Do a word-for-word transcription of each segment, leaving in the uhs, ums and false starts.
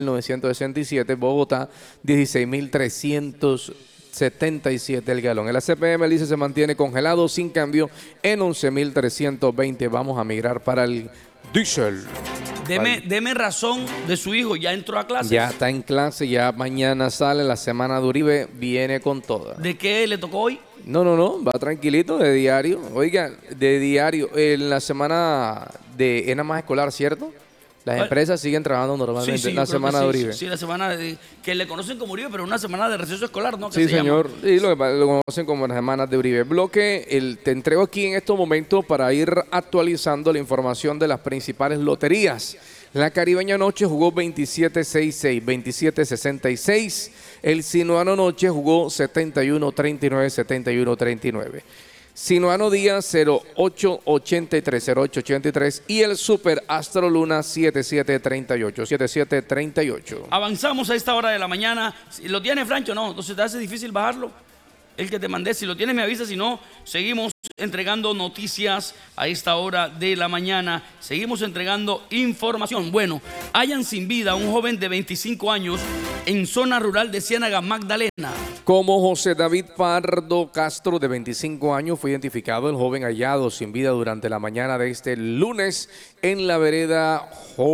novecientos sesenta y siete, Bogotá dieciséis mil trescientos setenta y siete el galón. El A C P M dice se mantiene congelado sin cambio en once mil trescientos veinte. Vamos a migrar para el diésel. Deme, deme razón de su hijo, ya entró a clases. Ya está en clase, ya mañana sale, la semana de Uribe viene con toda. ¿De qué le tocó hoy? No, no, no, va tranquilito, de diario. Oiga, de diario, en la semana de ENA más escolar, ¿cierto? Las ¿Cuál? empresas siguen trabajando normalmente Sí, sí, en la yo creo semana que de sí, Uribe. Sí, la semana de, que le conocen como Uribe, pero una semana de receso escolar, ¿no? Que Sí, se señor. llama. Y lo que pasa- lo conocen como las semanas de Uribe. Bloque, el, te entrego aquí en estos momentos para ir actualizando la información de las principales loterías. La Caribeña Noche jugó veintisiete sesenta y seis, veintisiete sesenta y seis. El Sinuano Noche jugó setenta y uno treinta y nueve, setenta y uno treinta y nueve. Sinuano Día cero ocho ochenta y tres, cero ocho ochenta y tres y el Super Astro Luna setenta y siete treinta y ocho, setenta y siete treinta y ocho. Avanzamos a esta hora de la mañana. Si ¿Lo tiene, Francho? No, entonces te hace difícil bajarlo. El que te mandé, si lo tienes me avisa, si no, seguimos entregando noticias a esta hora de la mañana. Seguimos entregando información. Bueno, hallan sin vida a un joven de veinticinco años en zona rural de Ciénaga, Magdalena. Como José David Pardo Castro, de veinticinco años, fue identificado el joven hallado sin vida durante la mañana de este lunes en la vereda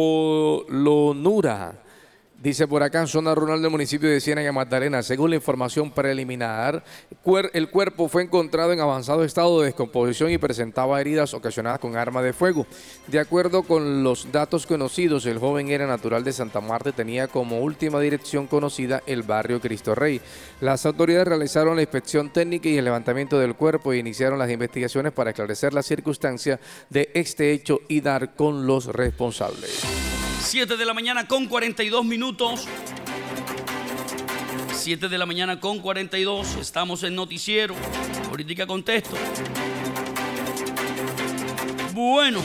Jolonura. Dice por acá, zona rural del municipio de Ciénaga, Magdalena. Según la información preliminar, cuer- el cuerpo fue encontrado en avanzado estado de descomposición y presentaba heridas ocasionadas con arma de fuego. De acuerdo con los datos conocidos, el joven era natural de Santa Marta y tenía como última dirección conocida el barrio Cristo Rey. Las autoridades realizaron la inspección técnica y el levantamiento del cuerpo e iniciaron las investigaciones para esclarecer las circunstancias de este hecho y dar con los responsables. siete de la mañana con cuarenta y dos minutos. siete de la mañana con cuarenta y dos. Estamos en Noticiero. Política Contexto. Bueno.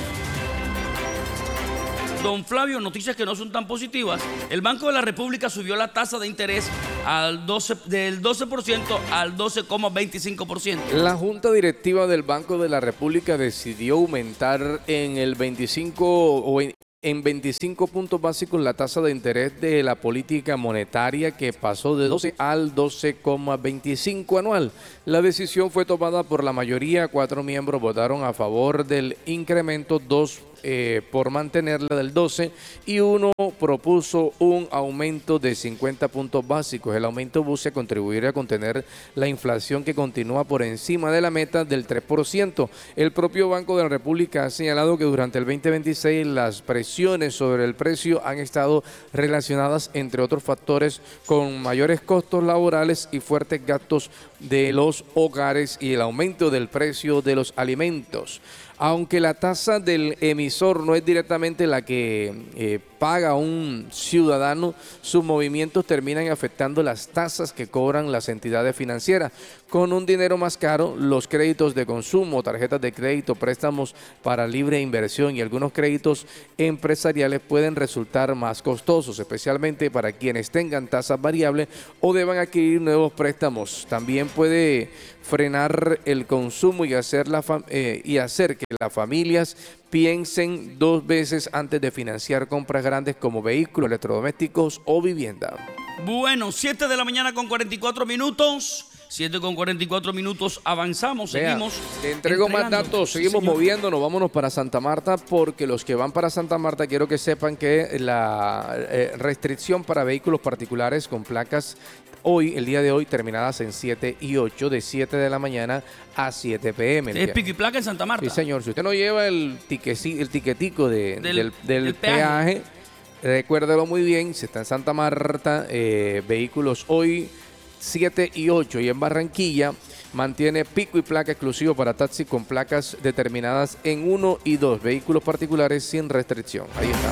Don Flavio, noticias que no son tan positivas. El Banco de la República subió la tasa de interés al doce, del doce por ciento al doce coma veinticinco por ciento. La Junta Directiva del Banco de la República decidió aumentar en el veinticinco o en En veinticinco puntos básicos la tasa de interés de la política monetaria, que pasó de doce al doce coma veinticinco anual. La decisión fue tomada por la mayoría, cuatro miembros votaron a favor del incremento, dos eh, por mantenerla del doce y uno propuso un aumento de cincuenta puntos básicos. El aumento busca contribuir a contener la inflación que continúa por encima de la meta del tres por ciento. El propio Banco de la República ha señalado que durante el veinte veintiséis las presiones sobre el precio han estado relacionadas, entre otros factores, con mayores costos laborales y fuertes gastos de los hogares y el aumento del precio de los alimentos. Aunque la tasa del emisor no es directamente la que eh, paga un ciudadano, sus movimientos terminan afectando las tasas que cobran las entidades financieras. Con un dinero más caro, los créditos de consumo, tarjetas de crédito, préstamos para libre inversión y algunos créditos empresariales pueden resultar más costosos, especialmente para quienes tengan tasas variables o deban adquirir nuevos préstamos. También puede frenar el consumo y hacer, la eh, y hacer que las familias piensen dos veces antes de financiar compras grandes como vehículos, electrodomésticos o vivienda. Bueno, siete de la mañana con cuarenta y cuatro minutos. siete con cuarenta y cuatro minutos, avanzamos, Vea, seguimos. te entrego más datos, Sí, seguimos señor. moviéndonos, vámonos para Santa Marta, porque los que van para Santa Marta quiero que sepan que la eh, restricción para vehículos particulares con placas hoy, el día de hoy, terminadas en siete y ocho, de siete de la mañana a siete pe eme. Es pico y placa en Santa Marta. Sí, señor, si usted no lleva el, tiqueci, el tiquetico de, Del- del, del del peaje, peaje. recuérdelo muy bien, si está en Santa Marta, eh, vehículos hoy siete y ocho, y en Barranquilla mantiene pico y placa exclusivo para taxi con placas determinadas en uno y dos, vehículos particulares sin restricción. Ahí está.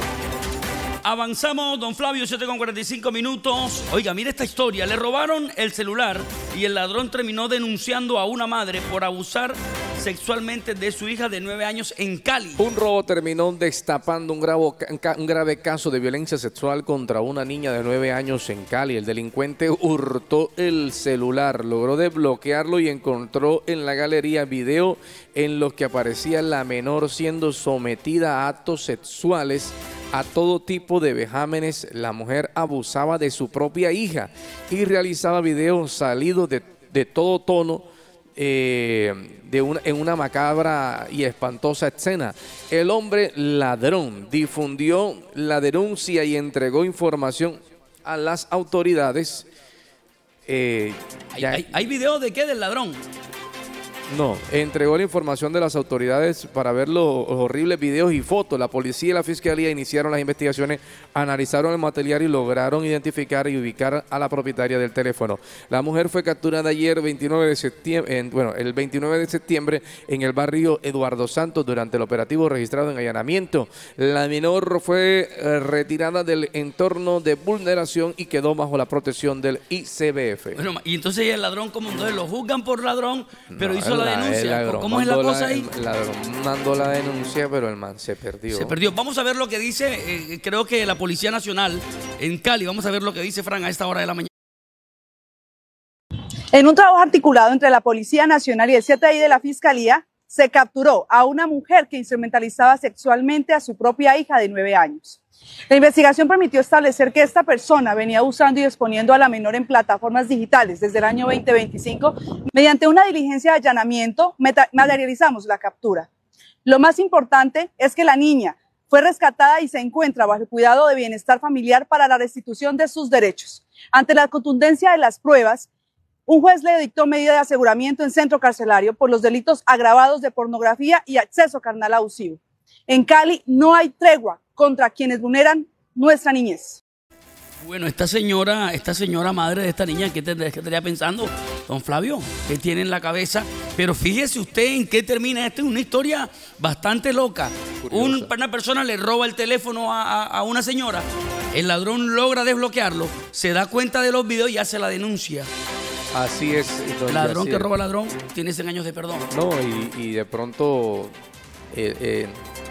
Avanzamos, don Flavio, siete con cuarenta y cinco minutos. Oiga, mire esta historia. Le robaron el celular y el ladrón terminó denunciando a una madre por abusar sexualmente de su hija de nueve años en Cali. Un robo terminó destapando un grave, un grave caso de violencia sexual contra una niña de nueve años en Cali. El delincuente hurtó el celular, logró desbloquearlo y encontró en la galería video en los que aparecía la menor siendo sometida a actos sexuales a todo tipo de vejámenes. La mujer abusaba de su propia hija y realizaba videos salidos de, de todo tono, eh, de una, en una macabra y espantosa escena. El hombre ladrón difundió la denuncia y entregó información a las autoridades. Eh, ¿Hay, hay, ¿Hay video de qué? Del ladrón. No, entregó la información de las autoridades para ver los, los horribles videos y fotos. La policía y la fiscalía iniciaron las investigaciones, analizaron el material y lograron identificar y ubicar a la propietaria del teléfono. La mujer fue capturada ayer, veintinueve de septiembre, en, bueno, el veintinueve de septiembre, en el barrio Eduardo Santos, durante el operativo registrado en allanamiento. La menor fue eh, retirada del entorno de vulneración y quedó bajo la protección del I C B F. Bueno, y entonces el ladrón, como entonces lo juzgan por ladrón, pero no, hizo la denuncia. Ladrón, ¿Cómo es la cosa ahí? El ladrón mandó la denuncia, pero el man se perdió. Se perdió. Vamos a ver lo que dice, eh, creo que la Policía Nacional en Cali. Vamos a ver lo que dice Fran a esta hora de la mañana. En un trabajo articulado entre la Policía Nacional y el C T I de la Fiscalía, se capturó a una mujer que instrumentalizaba sexualmente a su propia hija de nueve años. La investigación permitió establecer que esta persona venía usando y exponiendo a la menor en plataformas digitales desde el año veinte veinticinco. Mediante una diligencia de allanamiento, materializamos la captura. Lo más importante es que la niña fue rescatada y se encuentra bajo el cuidado de bienestar familiar para la restitución de sus derechos. Ante la contundencia de las pruebas, un juez le dictó medida de aseguramiento en centro carcelario por los delitos agravados de pornografía y acceso carnal abusivo. En Cali no hay tregua contra quienes vulneran nuestra niñez. Bueno, esta señora, esta señora madre de esta niña, ¿qué tendría, qué estaría pensando? Don Flavio, ¿qué tiene en la cabeza? Pero fíjese usted en qué termina esto. Es una historia bastante loca. Un, una persona le roba el teléfono a, a, a una señora, el ladrón logra desbloquearlo, se da cuenta de los videos y hace la denuncia. Así es. El ladrón que roba ladrón tiene cien años de perdón. No, y, y de pronto, eh, eh,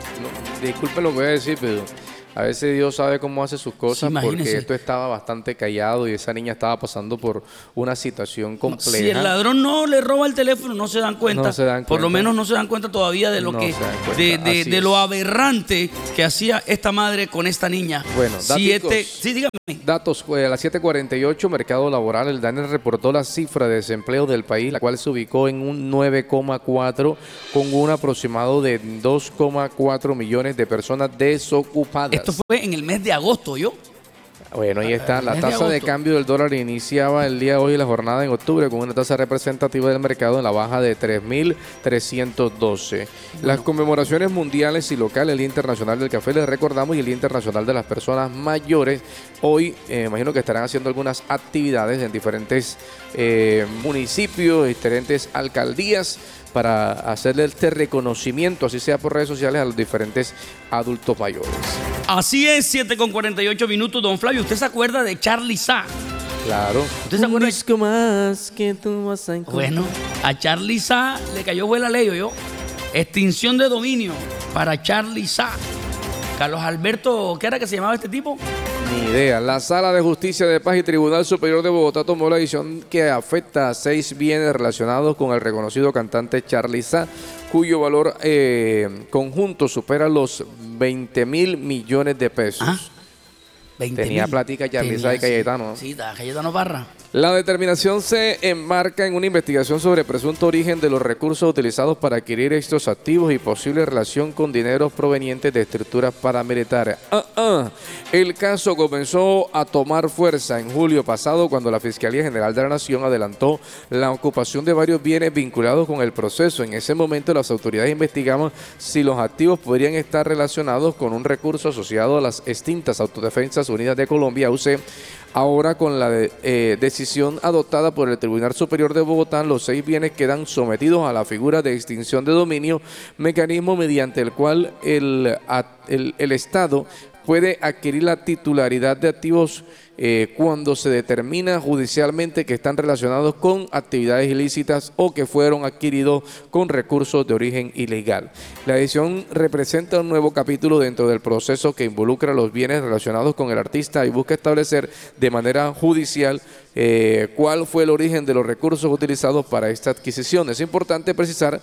no, disculpe lo que voy a decir, pero a veces Dios sabe cómo hace sus cosas, sí, porque esto estaba bastante callado y esa niña estaba pasando por una situación compleja. Si el ladrón no le roba el teléfono, no se dan cuenta. No se dan cuenta. Por lo menos no se dan cuenta todavía de lo no que de, de, de lo aberrante que hacía esta madre con esta niña. Bueno, Siete, sí, dígame. Datos, a las siete cuarenta y ocho, mercado laboral. El DANE reportó la cifra de desempleo del país, la cual se ubicó en un nueve coma cuatro, con un aproximado de dos coma cuatro millones de personas desocupadas. Esto fue en el mes de agosto, ¿yo? Bueno, ahí está. La tasa de cambio del dólar iniciaba el día de hoy la jornada en octubre con una tasa representativa del mercado en la baja de tres mil trescientos doce. Bueno. Las conmemoraciones mundiales y locales, el Día Internacional del Café, les recordamos, y el Día Internacional de las Personas Mayores. Hoy, eh, imagino que estarán haciendo algunas actividades en diferentes eh, municipios, diferentes alcaldías, para hacerle este reconocimiento, así sea por redes sociales, a los diferentes adultos mayores. Así es, siete con cuarenta y ocho minutos. Don Flavio, ¿usted se acuerda de Charly Sa? Claro. ¿Usted se acuerda? Un disco más que tú vas a encontrar. Bueno, a Charly Sa le cayó fue la ley, yo. Extinción de dominio para Charly Sa. Carlos Alberto, ¿qué era que se llamaba este tipo? Ni idea. La Sala de Justicia de Paz y Tribunal Superior de Bogotá tomó la decisión que afecta a seis bienes relacionados con el reconocido cantante Charly Sa, cuyo valor eh, conjunto supera los veinte mil millones de pesos. ¿Ah? veinte Tenía mil. plática Charly Sa y Cayetano. Sí, está Cayetano Parra. La determinación se enmarca en una investigación sobre presunto origen de los recursos utilizados para adquirir estos activos y posible relación con dineros provenientes de estructuras paramilitares. Uh -uh. El caso comenzó a tomar fuerza en julio pasado, cuando la Fiscalía General de la Nación adelantó la ocupación de varios bienes vinculados con el proceso. En ese momento las autoridades investigaban si los activos podrían estar relacionados con un recurso asociado a las extintas Autodefensas Unidas de Colombia, U C. Ahora, con la de, eh, decisión adoptada por el Tribunal Superior de Bogotá, los seis bienes quedan sometidos a la figura de extinción de dominio, mecanismo mediante el cual el, el, el Estado puede adquirir la titularidad de activos eh, cuando se determina judicialmente que están relacionados con actividades ilícitas o que fueron adquiridos con recursos de origen ilegal. La decisión representa un nuevo capítulo dentro del proceso que involucra los bienes relacionados con el artista y busca establecer de manera judicial eh, cuál fue el origen de los recursos utilizados para esta adquisición. Es importante precisar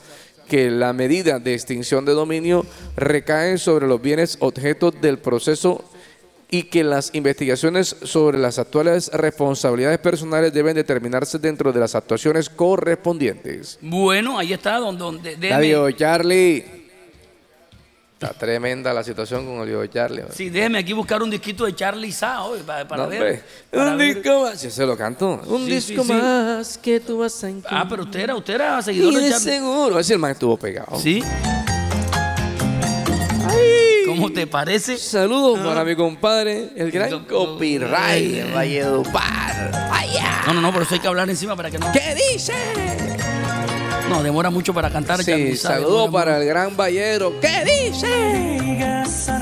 que la medida de extinción de dominio recae sobre los bienes objetos del proceso y que las investigaciones sobre las actuales responsabilidades personales deben determinarse dentro de las actuaciones correspondientes. Bueno, ahí está donde... donde La viejo Charlie. Está tremenda la situación con el viejo Charlie. Sí, déjeme aquí buscar un disquito de Charlie Sa hoy para, para No, ver. Para un ver. disco más. Yo se lo canto. Un Sí, disco sí, sí. más que tú vas a encontrar. Ah, pero usted era, usted era seguidor Y de de Charlie. seguro. A ver si el man estuvo pegado. Sí. ¿Cómo te parece? Saludos para mi compadre, el gran Do- copyright de Valledupar. Vaya. No, no, no, pero eso hay que hablar encima para que no... ¿Qué dice? No, demora mucho para cantar. Sí, Charlie Sa, saludos demora para mucho. el gran Vallero. ¿Qué dice?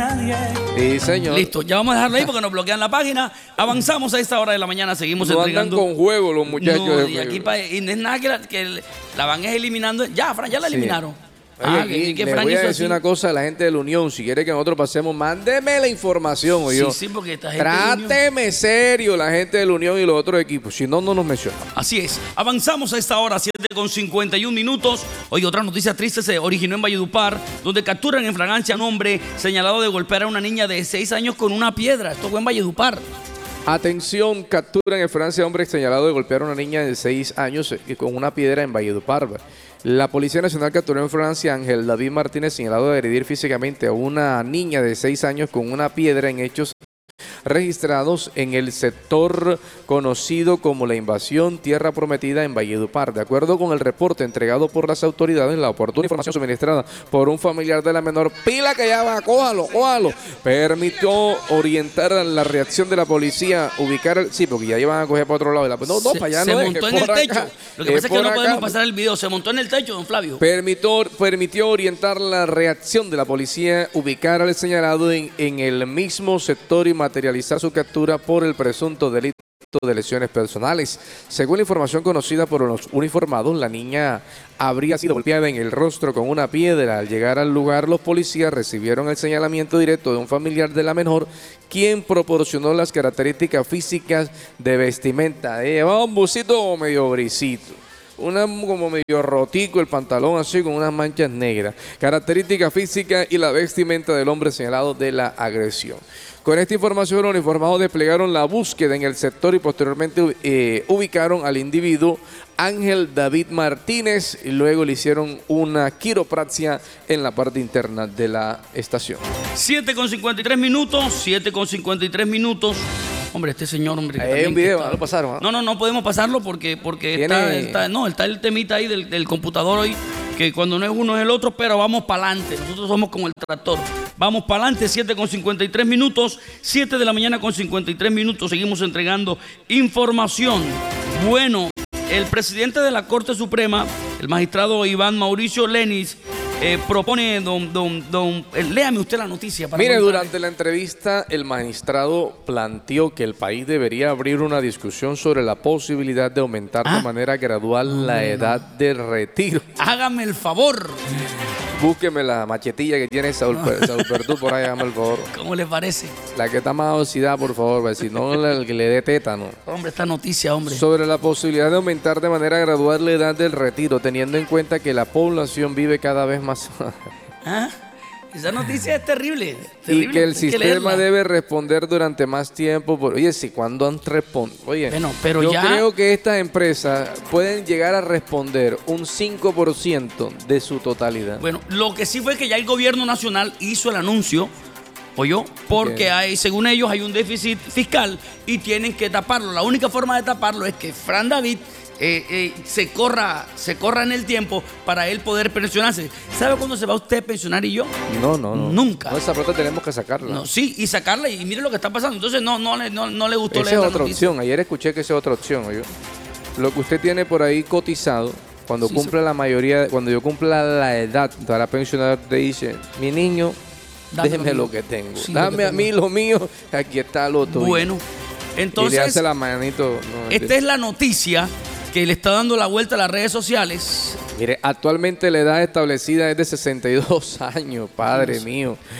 Sí, señor. Listo, ya vamos a dejarlo ahí porque nos bloquean la página. Avanzamos a esta hora de la mañana, seguimos No andan entregando. con juego los muchachos. No, de y aquí juego. pa- y no es nada que la, que la van es eliminando. Ya, Fran, ya la Sí. eliminaron. Oye, Ah, aquí que, que le Fran voy a hizo decir así. una cosa a la gente de la Unión. Si quiere que nosotros pasemos, mándeme la información. Sí, Oye. sí, porque esta gente de la Unión- Tráteme serio la gente de la Unión y los otros equipos. Si no, no nos mencionan. Así es. Avanzamos a esta hora, siete con cincuenta y un minutos. Hoy otra noticia triste se originó en Valledupar, donde capturan en fragancia a un hombre señalado de golpear a una niña de seis años con una piedra. Esto fue en Valledupar. Atención, capturan en Francia a hombre señalado de golpear a una niña de seis años eh, con una piedra en Valledupar. La Policía Nacional capturó en Francia a Ángel David Martínez, señalado de agredir físicamente a una niña de seis años con una piedra en hechos registrados en el sector conocido como la invasión Tierra Prometida en Valledupar. De acuerdo con el reporte entregado por las autoridades, la oportuna información suministrada por un familiar de la menor, pila que ya va, cójalo, cójalo, permitió orientar la reacción de la policía, ubicar el, sí, porque ya iban a coger para otro lado. Y la, no, no, se, para allá se no es, montó es en el por techo. acá, Lo que pasa es que por no acá. podemos pasar el video. Se montó en el techo, don Flavio. Permitió, permitió orientar la reacción de la policía, ubicar al señalado en, en el mismo sector y materializar su captura por el presunto delito de lesiones personales. Según la información conocida por los uniformados, la niña habría sido golpeada en el rostro con una piedra. Al llegar al lugar, los policías recibieron el señalamiento directo de un familiar de la menor, quien proporcionó las características físicas de vestimenta. Eh, Llevaba un busito medio grisito. Una como medio rotico el pantalón así con unas manchas negras. Característica física y la vestimenta del hombre señalado de la agresión. Con esta información los uniformados desplegaron la búsqueda en el sector y posteriormente eh, ubicaron al individuo Ángel David Martínez y luego le hicieron una quiropraxia en la parte interna de la estación. siete con cincuenta y tres minutos, siete con cincuenta y tres minutos. Hombre, este señor, hombre. que Ahí hay también un que video, está- no lo pasaron, ¿ah? No, no, no podemos pasarlo porque, porque Tiene- está, está- no, está el temita ahí del, del computador hoy, que cuando no es uno es el otro, pero vamos para adelante. Nosotros somos como el tractor. Vamos para adelante, siete con cincuenta y tres minutos, siete de la mañana con cincuenta y tres minutos. Seguimos entregando información. Bueno, el presidente de la Corte Suprema, el magistrado Iván Mauricio Lenis, eh, propone, don, don, don, eh, léame usted la noticia. Para Mire, no entrar- durante la entrevista, el magistrado planteó que el país debería abrir una discusión sobre la posibilidad de aumentar Ah. de manera gradual la edad de retiro. Hágame el favor. Búsqueme la machetilla que tiene Saúl, Saúl Pertú por ahí, hágame el favor. ¿Cómo le parece? La que está más oxidada, por favor, pues, si no, el que le dé tétano. Hombre, esta noticia, hombre. Sobre la posibilidad de aumentar de manera gradual la edad del retiro, teniendo en cuenta que la población vive cada vez más ¿Ah? Esa noticia es terrible. y terrible, que el hay sistema leerla. debe responder durante más tiempo. Por, oye, si cuando han respondido, oye, Bueno, pero yo ya- creo que estas empresas pueden llegar a responder un cinco por ciento de su totalidad. Bueno, lo que sí fue que ya el gobierno nacional hizo el anuncio, ¿oyó? Porque Bien. hay, según ellos hay un déficit fiscal y tienen que taparlo. La única forma de taparlo es que Fran David eh, eh, se corra, se corra en el tiempo para él poder pensionarse. ¿Sabe cuándo se va usted a pensionar y yo? No, no, no. Nunca. No, esa plata tenemos que sacarla. No, sí, y sacarla y mire lo que está pasando. Entonces no, no, le- no, no le gustó Esa leer es la otra noticia. opción. Ayer escuché que esa es otra opción. ¿oyó? Lo que usted tiene por ahí cotizado, cuando Sí, cumpla la mayoría, cuando yo cumpla la edad para pensionar, te dice, mi niño, Dame déjeme lo lo mío. que tengo. Sí, lo Dame que a mí tengo. lo mío, aquí está lo tuyo. Bueno, y le entonces hace la manito. no, esta es la noticia que le está dando la vuelta a las redes sociales. Mire, actualmente la edad establecida es de sesenta y dos años, padre Dios. mío.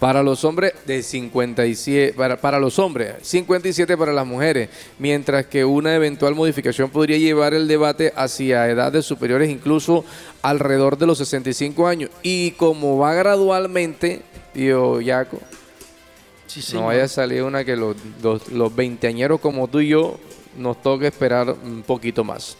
Para los hombres, de cincuenta y siete, para, para los hombres, cincuenta y siete para las mujeres, mientras que una eventual modificación podría llevar el debate hacia edades superiores, incluso alrededor de los sesenta y cinco años. Y como va gradualmente, tío Yaco, Sí, sí, no vaya a salir una que los, los, los veinteañeros como tú y yo nos toque esperar un poquito más.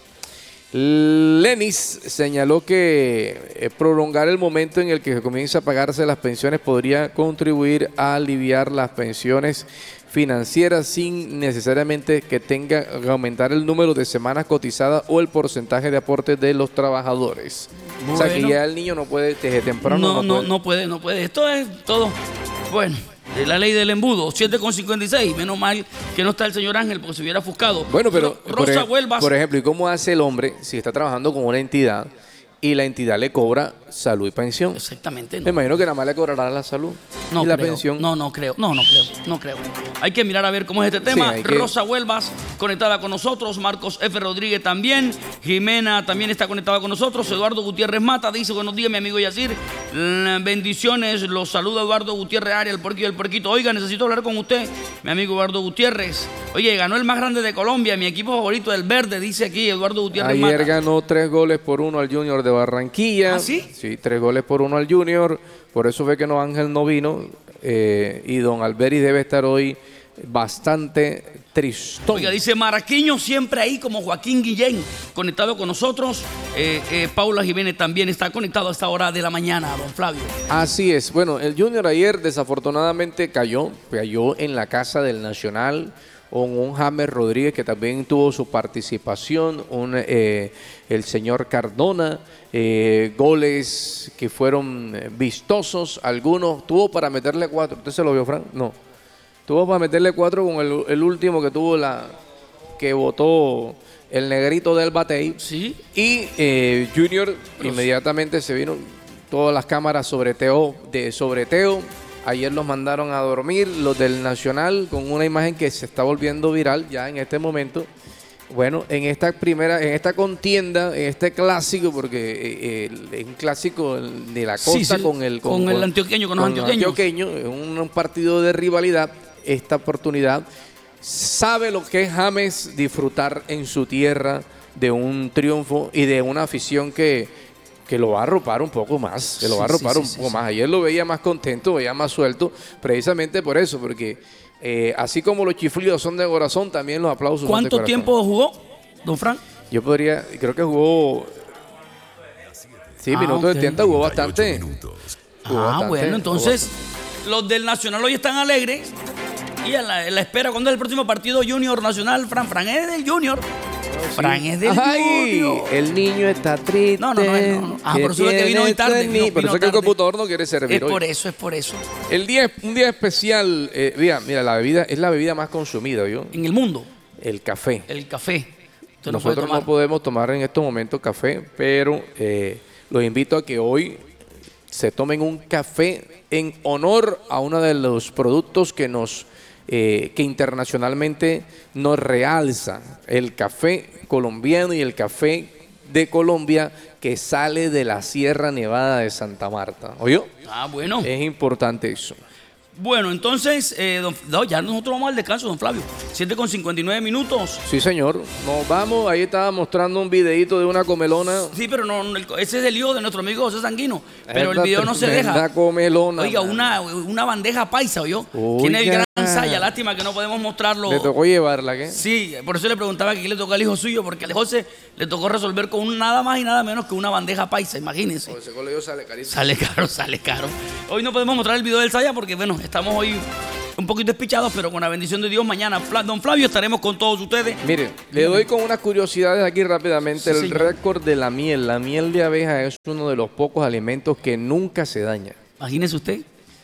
Lenis señaló que prolongar el momento en el que comienza a pagarse las pensiones podría contribuir a aliviar las pensiones financieras sin necesariamente que tenga que aumentar el número de semanas cotizadas o el porcentaje de aportes de los trabajadores. Bueno. O sea que ya el niño no puede desde temprano. No, no, no, puede. no puede, no puede. Esto es todo, bueno, de la ley del embudo, siete con cincuenta y seis. Menos mal que no está el señor Ángel porque se hubiera ofuscado. Bueno, pero Ro- por, Rosa ej- Huelvas. por ejemplo, ¿y cómo hace el hombre si está trabajando con una entidad y la entidad le cobra salud y pensión? Exactamente. Me No, imagino que nada más le cobrará la salud no y la creo. pensión. No, no creo. No, no creo. No creo. Hay que mirar a ver cómo es este tema. hay que- Rosa Huelvas conectada con nosotros. Marcos F. Rodríguez también. Jimena también está conectada con nosotros. Eduardo Gutiérrez Mata dice: buenos días, mi amigo Yacir. Mm, Bendiciones. Los saluda Eduardo Gutiérrez Arias, el puerquillo del puerquito. Oiga, necesito hablar con usted, mi amigo Eduardo Gutiérrez. Oye, ganó el más grande de Colombia, mi equipo favorito, el verde, dice aquí Eduardo Gutiérrez Ayer Mata. ganó tres goles por uno al Junior de Barranquilla. ¿Ah, sí? Sí, tres goles por uno al Junior. Por eso ve que no Ángel no vino. Eh, y don Alberi debe estar hoy bastante tristón. Oiga, dice Maraquiño siempre ahí como Joaquín Guillén, conectado con nosotros. Eh, eh, Paula Jiménez también está conectado a esta hora de la mañana, don Flavio. Así es. Bueno, el Junior ayer desafortunadamente cayó, cayó en la casa del Nacional con un James Rodríguez que también tuvo su participación, un, eh, el señor Cardona, eh, goles que fueron vistosos, algunos tuvo para meterle cuatro. ¿Usted se lo vio, Frank? No. Tuvo para meterle cuatro con el, el último que tuvo la que votó el negrito del Batey. Sí. Y eh, Junior inmediatamente se vino todas las cámaras sobre Teo, de, sobre Teo. Ayer los mandaron a dormir, los del Nacional, con una imagen que se está volviendo viral ya en este momento. Bueno, en esta primera, en esta contienda, en este clásico, porque eh, el- es un clásico de la costa Sí, sí, con el con el antioqueño, con los antioqueños. antioqueños, es un, un partido de rivalidad. Esta oportunidad sabe lo que es James disfrutar en su tierra de un triunfo y de una afición que, que lo va a arropar un poco más, que lo va a Sí, arropar sí, un sí, poco sí, más. Ayer lo veía más contento, veía más suelto, precisamente por eso, porque eh, así como los chiflidos son de corazón, también los aplausos son de ¿Cuánto corazón. tiempo jugó, don Frank? Yo podría, creo que jugó, sí, Ah, minutos ok. de setenta, jugó bastante. Jugó Ah, bastante, bueno, jugó entonces los del Nacional hoy están alegres y a la, en la espera. ¿Cuándo es el próximo partido Junior Nacional? Fran, Fran es del Junior. Fran es del Ay, Junior. el niño está triste. No, no, no, no, no. Ah, por eso es que vino hoy tiene tarde, ni- vino- Por vino eso es que el tarde. computador no quiere servir Es hoy. por eso, es por eso. El día, un día especial, eh, mira, mira, la bebida es la bebida más consumida, ¿yo? En el mundo, El café. el café. Usted no puede Nosotros tomar. no podemos tomar en estos momentos café, pero eh, los invito a que hoy se tomen un café en honor a uno de los productos que nos eh, que internacionalmente nos realza, el café colombiano y el café de Colombia que sale de la Sierra Nevada de Santa Marta. ¿Oyó? Ah, bueno. Es importante eso. Bueno, entonces, eh, don- no, ya nosotros vamos al descanso, don Flavio. siete con cincuenta y nueve minutos. Sí, señor. Nos vamos. Ahí estaba mostrando un videito de una comelona. Sí, pero no, no, el- ese es el hijo de nuestro amigo José Sanguino. Pero el Esta video no se tremenda deja. comelona. Oiga, man. una, una bandeja paisa, ¿oyó? Oiga. Tiene el gran Saya. Lástima que no podemos mostrarlo. Le tocó llevarla, ¿qué? Sí, por eso le preguntaba que qué le tocó al hijo suyo, porque al José le tocó resolver con un nada más y nada menos que una bandeja paisa, imagínense. Ese colegio sale carísimo. Sale caro, sale caro. Hoy no podemos mostrar el video del Saya porque, bueno, estamos hoy un poquito despichados, pero con la bendición de Dios, mañana, Fla- don Flavio, estaremos con todos ustedes. Miren, le doy con unas curiosidades aquí rápidamente. Sí, el señor. récord de la miel. La miel de abeja es uno de los pocos alimentos que nunca se daña. Imagínese usted.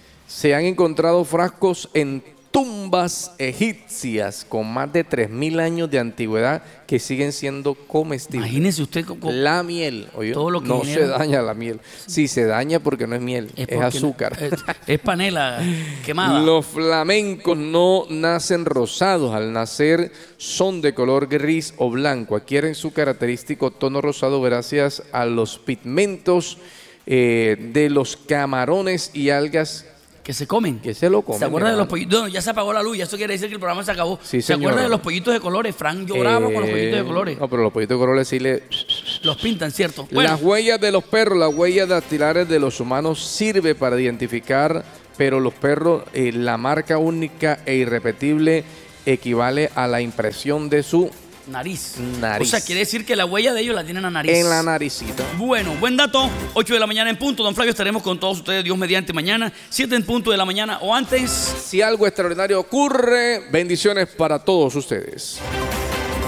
Se han encontrado frascos en tumbas egipcias con más de tres mil años de antigüedad que siguen siendo comestibles. Imagínese usted. co- co- La miel, oye, Todo lo que no genera- se daña la miel. Sí, se daña porque no es miel, es, porque- azúcar. Es, es panela quemada. Los flamencos no nacen rosados, al nacer son de color gris o blanco. Adquieren su característico tono rosado gracias a los pigmentos eh, de los camarones y algas que se comen. Que se lo comen. ¿Se acuerdan de los hermano. pollitos? No, ya se apagó la luz, ya eso quiere decir que el programa se acabó. Sí, ¿Se señor. acuerdan de los pollitos de colores? Frank lloraba con los pollitos de Eh, colores. No, pero los pollitos de colores sí le... Los pintan, ¿cierto? Bueno, Las huellas de los perros, las huellas dactilares de los humanos sirve para identificar, pero los perros, eh, la marca única e irrepetible equivale a la impresión de su nariz. nariz. O sea, quiere decir que la huella de ellos la tienen en la nariz. En la naricita. Bueno, buen dato. ocho de la mañana en punto. Don Flavio, estaremos con todos ustedes, Dios mediante, mañana. siete en punto de la mañana o antes. Si algo extraordinario ocurre, bendiciones para todos ustedes.